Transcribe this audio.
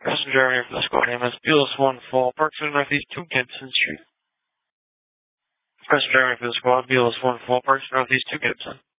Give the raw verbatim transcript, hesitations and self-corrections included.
Passenger area for the squad name is Beals one four, Parkson Northeast two Gibson Street. Passenger area for the squad, Beals one four, Parkson Northeast two Gibson.